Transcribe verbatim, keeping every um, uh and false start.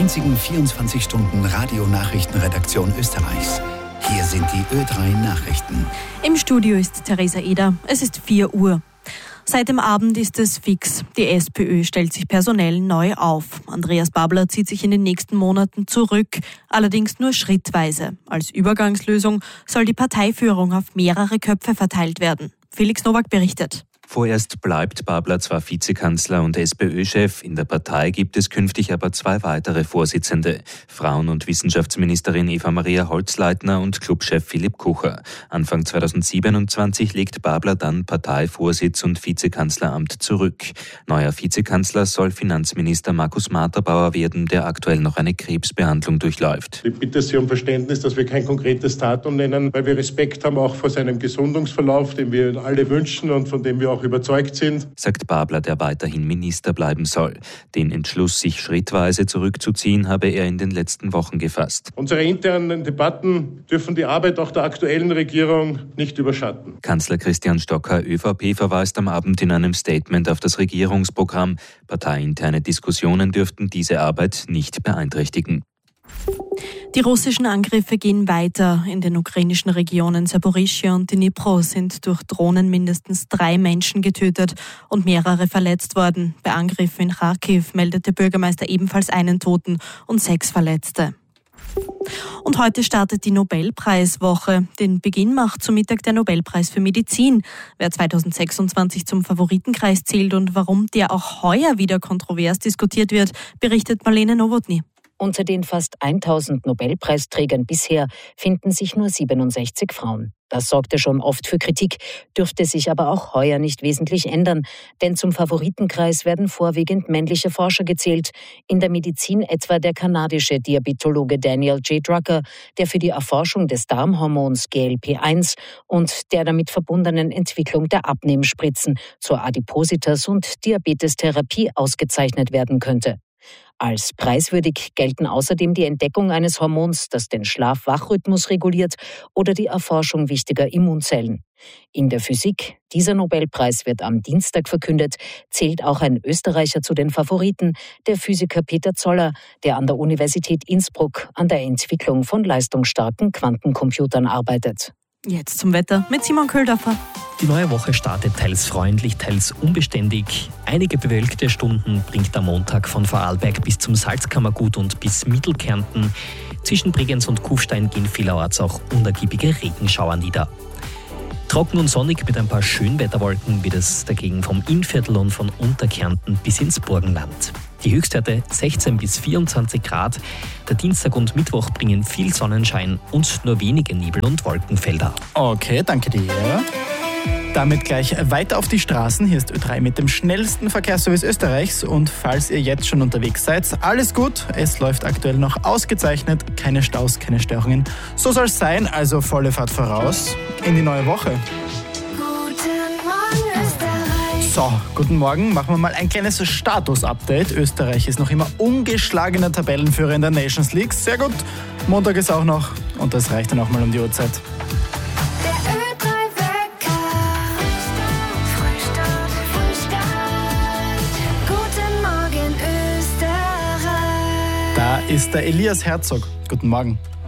einzigen vierundzwanzig Stunden Radionachrichtenredaktion Österreichs. Hier sind die Ö drei Nachrichten. Im Studio ist Theresa Eder. Es ist vier Uhr. Seit dem Abend ist es fix. Die SPÖ stellt sich personell neu auf. Andreas Babler zieht sich in den nächsten Monaten zurück, allerdings nur schrittweise. Als Übergangslösung soll die Parteiführung auf mehrere Köpfe verteilt werden. Felix Nowak berichtet. Vorerst bleibt Babler zwar Vizekanzler und SPÖ-Chef, in der Partei gibt es künftig aber zwei weitere Vorsitzende. Frauen- und Wissenschaftsministerin Eva-Maria Holzleitner und Clubchef Philipp Kucher. Anfang zweitausendsiebenundzwanzig legt Babler dann Parteivorsitz und Vizekanzleramt zurück. Neuer Vizekanzler soll Finanzminister Markus Marterbauer werden, der aktuell noch eine Krebsbehandlung durchläuft. Ich bitte Sie um Verständnis, dass wir kein konkretes Datum nennen, weil wir Respekt haben auch vor seinem Gesundungsverlauf, den wir alle wünschen und von dem wir auch überzeugt sind, sagt Babler, der weiterhin Minister bleiben soll. Den Entschluss, sich schrittweise zurückzuziehen, habe er in den letzten Wochen gefasst. Unsere internen Debatten dürfen die Arbeit auch der aktuellen Regierung nicht überschatten. Kanzler Christian Stocker, ÖVP, verweist am Abend in einem Statement auf das Regierungsprogramm. Parteiinterne Diskussionen dürften diese Arbeit nicht beeinträchtigen. Die russischen Angriffe gehen weiter. In den ukrainischen Regionen Saporischschja und Dnipro sind durch Drohnen mindestens drei Menschen getötet und mehrere verletzt worden. Bei Angriffen in Kharkiv meldete Bürgermeister ebenfalls einen Toten und sechs Verletzte. Und heute startet die Nobelpreiswoche. Den Beginn macht zum Mittag der Nobelpreis für Medizin. Wer zweitausendsechsundzwanzig zum Favoritenkreis zählt und warum der auch heuer wieder kontrovers diskutiert wird, berichtet Marlene Nowotny. Unter den fast tausend Nobelpreisträgern bisher finden sich nur siebenundsechzig Frauen. Das sorgte schon oft für Kritik, dürfte sich aber auch heuer nicht wesentlich ändern. Denn zum Favoritenkreis werden vorwiegend männliche Forscher gezählt. In der Medizin etwa der kanadische Diabetologe Daniel J. Drucker, der für die Erforschung des Darmhormons G L P eins und der damit verbundenen Entwicklung der Abnehmspritzen zur Adipositas- und Diabetestherapie ausgezeichnet werden könnte. Als preiswürdig gelten außerdem die Entdeckung eines Hormons, das den Schlaf-Wach-Rhythmus reguliert, oder die Erforschung wichtiger Immunzellen. In der Physik, dieser Nobelpreis wird am Dienstag verkündet, zählt auch ein Österreicher zu den Favoriten, der Physiker Peter Zoller, der an der Universität Innsbruck an der Entwicklung von leistungsstarken Quantencomputern arbeitet. Jetzt zum Wetter mit Simon Köhldorfer. Die neue Woche startet teils freundlich, teils unbeständig. Einige bewölkte Stunden bringt der Montag von Vorarlberg bis zum Salzkammergut und bis Mittelkärnten. Zwischen Bregenz und Kufstein gehen vielerorts auch unergiebige Regenschauer nieder. Trocken und sonnig mit ein paar Schönwetterwolken wird es dagegen vom Innviertel und von Unterkärnten bis ins Burgenland. Die Höchstwerte sechzehn bis vierundzwanzig Grad. Der Dienstag und Mittwoch bringen viel Sonnenschein und nur wenige Nebel- und Wolkenfelder. Okay, danke dir. Damit gleich weiter auf die Straßen. Hier ist Ö drei mit dem schnellsten Verkehrsservice Österreichs. Und falls ihr jetzt schon unterwegs seid, alles gut. Es läuft aktuell noch ausgezeichnet. Keine Staus, keine Störungen. So soll es sein, also volle Fahrt voraus in die neue Woche. Guten Morgen, Österreich. So, guten Morgen. Machen wir mal ein kleines Status-Update. Österreich ist noch immer ungeschlagener Tabellenführer in der Nations League. Sehr gut. Montag ist auch noch. Und das reicht dann auch mal um die Uhrzeit. Da ist der Elias Herzog. Guten Morgen.